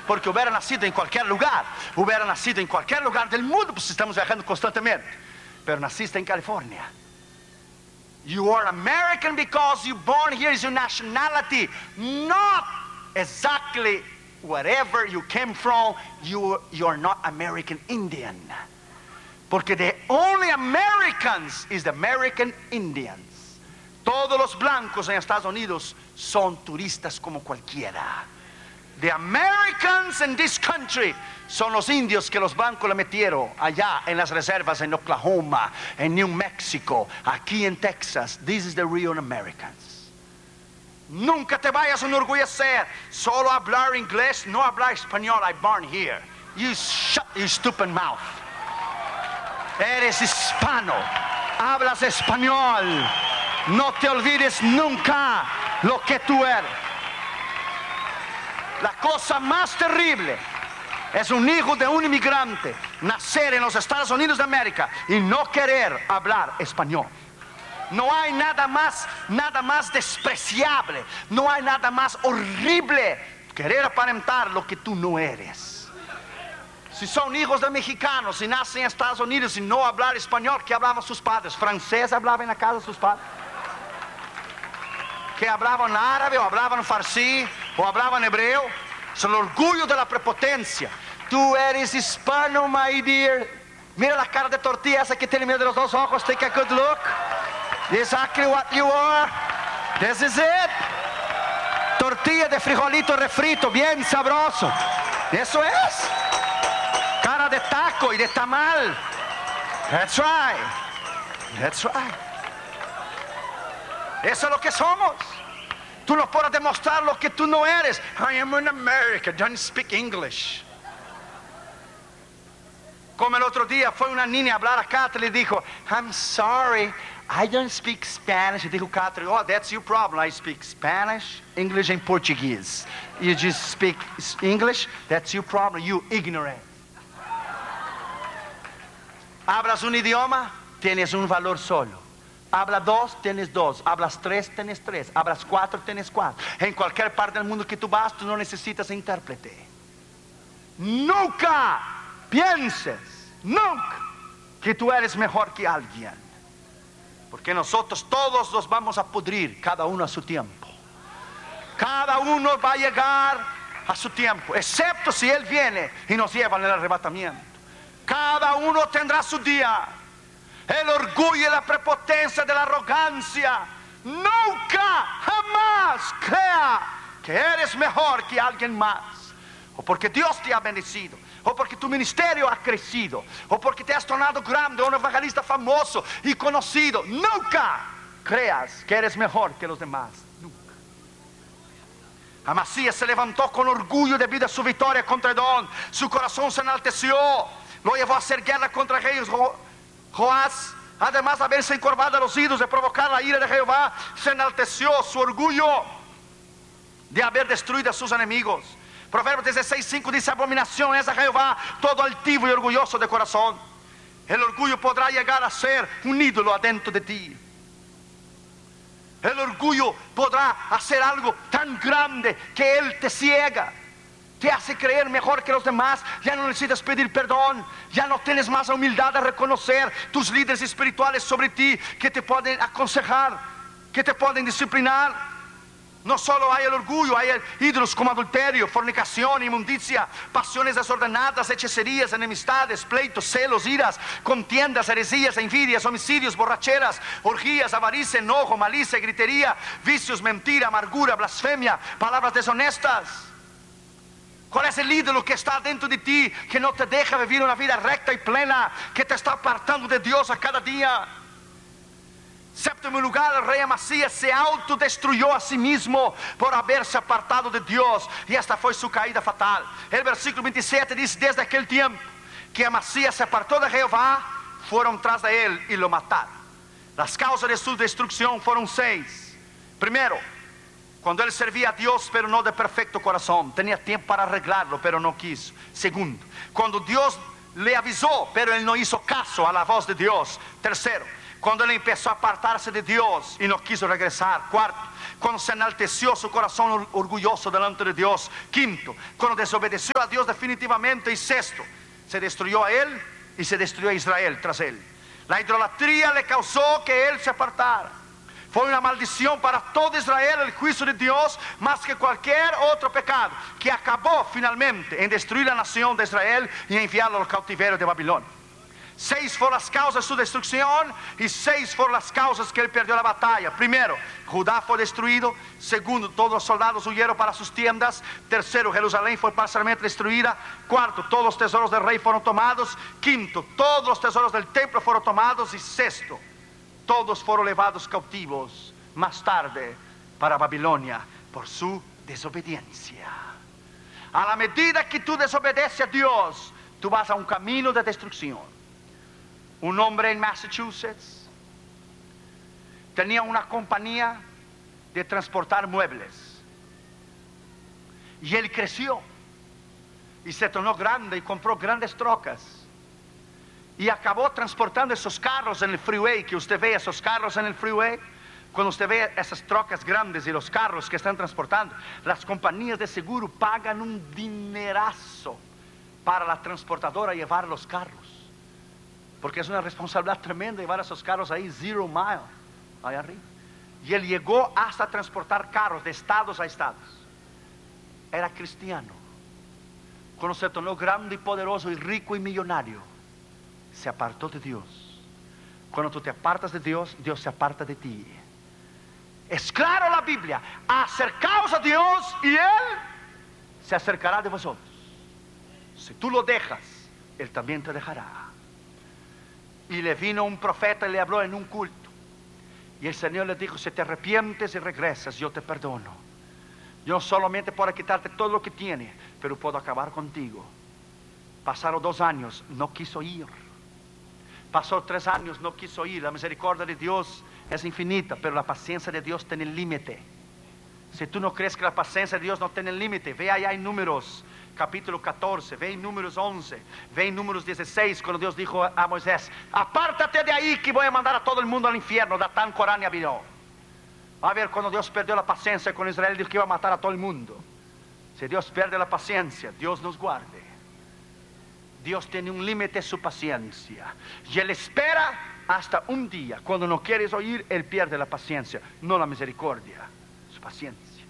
porque hubiera nacido en cualquier lugar, del mundo, pues estamos viajando constantemente, pero naciste en California. You are American because you born here is your nationality, not exactly wherever you came from. You are not American Indian, porque the only Americans is the American Indians. Todos los blancos en Estados Unidos son turistas como cualquiera. The Americans in this country son los indios que los blancos le metieron allá en las reservas en Oklahoma, en New Mexico, aquí en Texas. This is the real Americans. Nunca te vayas a enorgullecer solo hablar inglés, no hablar español. I born here. You shut your stupid mouth. Eres hispano, hablas español. No te olvides nunca lo que tú eres. La cosa más terrible es un hijo de un inmigrante nacer en los Estados Unidos de América y no querer hablar español. No hay nada más despreciable, no hay nada más horrible querer aparentar lo que tú no eres. Si son hijos de mexicanos y nacen en Estados Unidos y no hablar español, ¿qué hablaban sus padres? ¿Francés hablaban en la casa de sus padres? ¿Que hablaban árabe o hablaban farsi o hablaban hebreo? Es el orgullo de la prepotencia. Tú eres hispano, my dear. Mira la cara de tortilla esa que tiene medio de los dos ojos. Take a good look. Exactly what you are. This is it. Tortilla de frijolito refrito, bien sabroso. Eso es. Cara de taco y de tamal. That's right. That's right. Eso es lo que somos. Tú no puedes demostrar lo que tú no eres. I am an American, don't speak English. Como el otro día fue una niña a hablar a Catherine y dijo, I'm sorry, I don't speak Spanish. Y dijo Catherine, oh, that's your problem. I speak Spanish, English and Portuguese. You just speak English, that's your problem, you ignorant. Hablas un idioma, tienes un valor solo. Hablas dos, tienes dos. Hablas tres, tienes tres. Hablas cuatro, tienes cuatro. En cualquier parte del mundo que tú vas, tú no necesitas intérprete. Nunca pienses, nunca, que tú eres mejor que alguien. Porque nosotros todos los vamos a pudrir, cada uno a su tiempo. Cada uno va a llegar a su tiempo, excepto si Él viene y nos lleva en el arrebatamiento. Cada uno tendrá su día. El orgullo y la prepotencia de la arrogancia. Nunca, jamás crea que eres mejor que alguien más. O porque Dios te ha bendecido, o porque tu ministerio ha crecido, o porque te has tornado grande, un evangelista famoso y conocido. Nunca creas que eres mejor que los demás. Nunca. Amasías se levantó con orgullo debido a su victoria contra Edom. Su corazón se enalteció. Lo llevó a hacer guerra contra ellos. Joás, además de haberse encorvado a los ídolos, de provocar la ira de Jehová, se enalteció su orgullo de haber destruido a sus enemigos. Proverbios 16:5 dice, abominación es a Jehová todo altivo y orgulloso de corazón. El orgullo podrá llegar a ser un ídolo adentro de ti. El orgullo podrá hacer algo tan grande que él te ciega, te hace creer mejor que los demás. Ya no necesitas pedir perdón, ya no tienes más humildad de reconocer tus líderes espirituales sobre ti, que te pueden aconsejar, que te pueden disciplinar. No solo hay el orgullo, hay ídolos como adulterio, fornicación, inmundicia, pasiones desordenadas, hechicerías, enemistades, pleitos, celos, iras, contiendas, heresías, envidias, homicidios, borracheras, orgías, avaricia, enojo, malicia, gritería, vicios, mentira, amargura, blasfemia, palabras deshonestas. ¿Cuál es el ídolo que está dentro de ti, que no te deja vivir una vida recta y plena, que te está apartando de Dios a cada día? Séptimo lugar, el rey Amasías se autodestruyó a sí mismo por haberse apartado de Dios, y esta fue su caída fatal. El versículo 27 dice, desde aquel tiempo que Amasías se apartó de Jehová, fueron tras de él y lo mataron. Las causas de su destrucción fueron 6. Primero, cuando él servía a Dios pero no de perfecto corazón, tenía tiempo para arreglarlo pero no quiso. Segundo, cuando Dios le avisó pero él no hizo caso a la voz de Dios. Tercero, Cuando él empezó a apartarse de Dios y no quiso regresar. Cuarto, cuando se enalteció su corazón orgulloso delante de Dios. Quinto, cuando desobedeció a Dios definitivamente. Y sexto, se destruyó a él y se destruyó a Israel tras él. La idolatría le causó que él se apartara. Fue una maldición para todo Israel el juicio de Dios, más que cualquier otro pecado, que acabó finalmente en destruir la nación de Israel y enviarlo al cautiverio de Babilonia. 6 fueron las causas de su destrucción y 6 fueron las causas que él perdió la batalla. Primero, Judá fue destruido. Segundo, todos los soldados huyeron para sus tiendas. Tercero, Jerusalén fue parcialmente destruida. Cuarto, todos los tesoros del rey fueron tomados. Quinto, todos los tesoros del templo fueron tomados. Y sexto, todos fueron llevados cautivos más tarde para Babilonia por su desobediencia. A la medida que tú desobedeces a Dios, tú vas a un camino de destrucción. Un hombre en Massachusetts tenía una compañía de transportar muebles. Y él creció y se tornó grande y compró grandes trocas. Y acabó transportando esos carros en el freeway, que usted ve esos carros en el freeway. Cuando usted ve esas trocas grandes y los carros que están transportando, las compañías de seguro pagan un dinerazo para la transportadora llevar los carros. Porque es una responsabilidad tremenda llevar esos carros ahí, 0 mile, ahí arriba. Y él llegó hasta transportar carros de estados a estados. Era cristiano. Cuando se tornó grande y poderoso y rico y millonario, se apartó de Dios. Cuando tú te apartas de Dios, Dios se aparta de ti. Es claro la Biblia: acercaos a Dios y Él se acercará de vosotros. Si tú lo dejas, Él también te dejará. Y le vino un profeta y le habló en un culto. Y el Señor le dijo: si te arrepientes y regresas, yo te perdono. Yo solamente puedo quitarte todo lo que tienes, pero puedo acabar contigo. Pasaron 2 años, no quiso ir. Pasó 3 años, no quiso ir. La misericordia de Dios es infinita, pero la paciencia de Dios tiene límite. Si tú no crees que la paciencia de Dios no tiene límite, ve allá en Números capítulo 14, ve en Números 11, ve en Números 16, cuando Dios dijo a Moisés: apártate de ahí que voy a mandar a todo el mundo al infierno, Datán, Corán y Abirón. A ver, cuando Dios perdió la paciencia con Israel, dijo que iba a matar a todo el mundo. Si Dios pierde la paciencia, Dios nos guarde. Dios tiene un límite a su paciencia, y Él espera hasta un día. Cuando no quieres oír, Él pierde la paciencia, no la misericordia, su paciencia.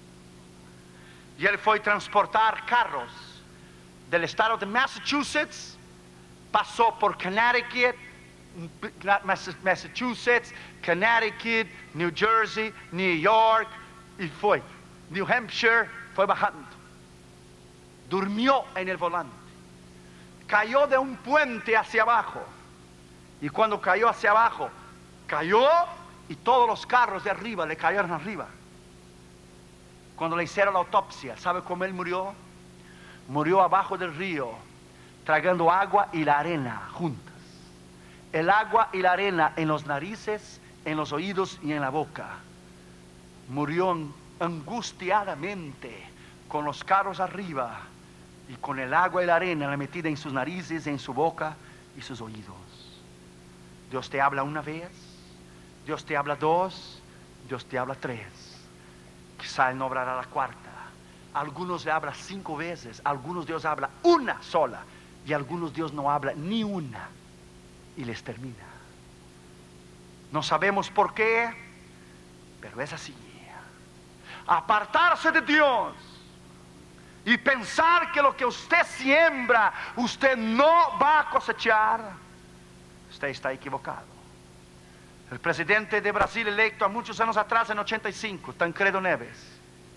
Y Él fue a transportar carros del estado de Massachusetts, pasó por Connecticut, Massachusetts, Connecticut, New Jersey, New York, y fue New Hampshire, fue bajando. Durmió en el volante. Cayó de un puente hacia abajo. Y cuando cayó hacia abajo, cayó y todos los carros de arriba le cayeron arriba. Cuando le hicieron la autopsia, ¿sabe cómo él murió? Murió abajo del río, tragando agua y la arena juntas. El agua y la arena en los narices, en los oídos y en la boca. Murió angustiadamente con los carros arriba y con el agua y la arena metida en sus narices, en su boca y sus oídos. Dios te habla una vez, Dios te habla 2, Dios te habla 3. Quizá Él no hablará la cuarta. Algunos le habla 5 veces, algunos Dios habla una sola, y algunos Dios no habla ni una y les termina. No sabemos por qué, pero es así. Apartarse de Dios y pensar que lo que usted siembra, usted no va a cosechar, usted está equivocado. El presidente de Brasil electo a muchos años atrás, en 85, Tancredo Neves,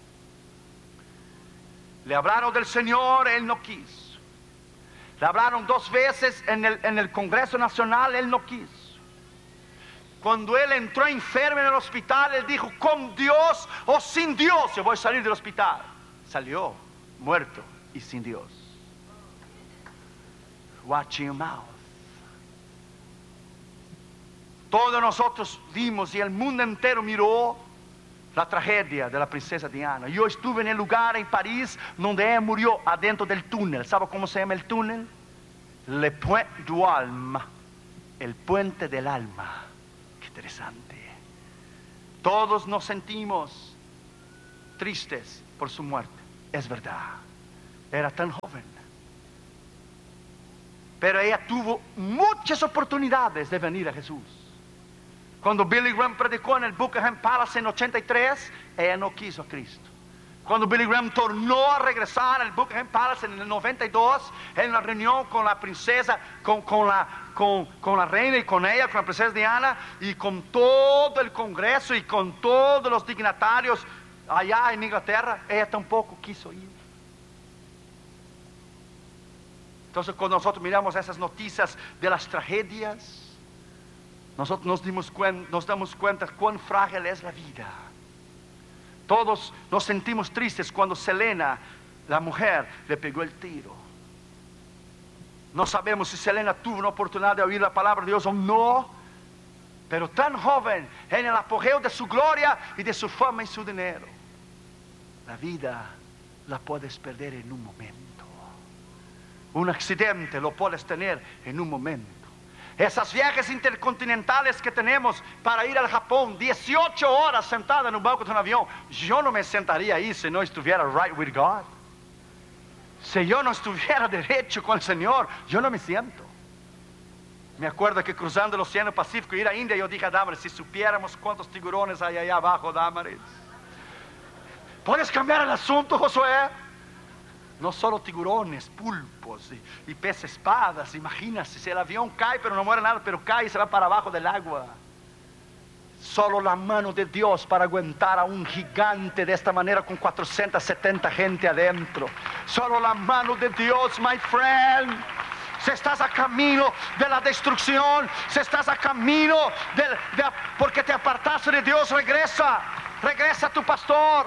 le hablaron del Señor, él no quiso. Le hablaron 2 veces en el Congreso Nacional, él no quiso. Cuando él entró enfermo en el hospital, él dijo: con Dios o sin Dios yo voy a salir del hospital. Salió muerto y sin Dios. Watch your mouth. Todos nosotros vimos y el mundo entero miró la tragedia de la princesa Diana. Yo estuve en el lugar en París donde ella murió, adentro del túnel. ¿Sabe cómo se llama el túnel? Le Pont du Alma, el puente del alma. interesante. Todos nos sentimos tristes por su muerte. Es verdad. Era tan joven. Pero ella tuvo muchas oportunidades de venir a Jesús. Cuando Billy Graham predicó en el Buckingham Palace en 83, ella no quiso a Cristo. Cuando Billy Graham tornó a regresar al Buckingham Palace en el 92, en la reunión con la princesa, con la reina y con ella, con la princesa Diana, y con todo el Congreso y con todos los dignatarios allá en Inglaterra, ella tampoco quiso ir. Entonces, cuando nosotros miramos esas noticias de las tragedias, nosotros nos damos cuenta cuán frágil es la vida. Todos nos sentimos tristes cuando Selena, la mujer, le pegó el tiro. No sabemos si Selena tuvo una oportunidad de oír la palabra de Dios o no, pero tan joven, en el apogeo de su gloria y de su fama y su dinero. La vida la puedes perder en un momento. Un accidente lo puedes tener en un momento. Esas viajes intercontinentales que tenemos para ir al Japón, 18 horas sentada en un banco de un avión. Yo no me sentaría ahí si no estuviera right with God. Si yo no estuviera derecho con el Señor, yo no me siento. Me acuerdo que cruzando el Océano Pacífico, ir a India, yo dije a Damaris, si supiéramos cuántos tiburones hay allá abajo, Damaris. ¿Puedes cambiar el asunto, Josué? No solo tiburones, pulpos y peces espadas. Imagínate, si el avión cae pero no muere nada, pero cae y se va para abajo del agua. Solo la mano de Dios para aguantar a un gigante de esta manera con 470 gente adentro. Solo la mano de Dios, my friend. Si estás a camino de la destrucción, si estás a camino porque te apartaste de Dios, regresa a tu pastor.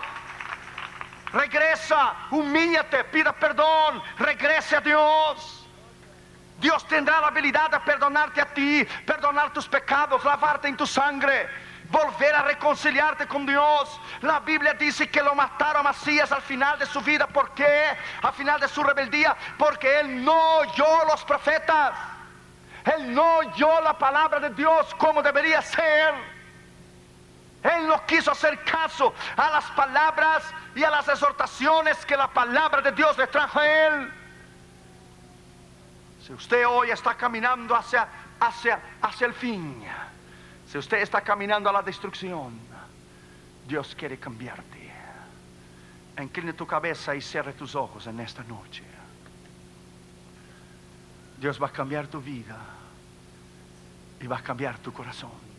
Regresa, humíllate, pida perdón, regrese a Dios. Dios tendrá la habilidad de perdonarte a ti, perdonar tus pecados, lavarte en tu sangre, volver a reconciliarte con Dios. La Biblia dice que lo mataron a Macías al final de su vida. ¿Por qué? Al final de su rebeldía, porque él no oyó los profetas. Él no oyó la palabra de Dios como debería ser. Él no quiso hacer caso a las palabras y a las exhortaciones que la palabra de Dios le trajo a él. Si usted hoy está caminando hacia el fin, si usted está caminando a la destrucción, Dios quiere cambiarte. Incline tu cabeza y cierre tus ojos en esta noche. Dios va a cambiar tu vida y va a cambiar tu corazón.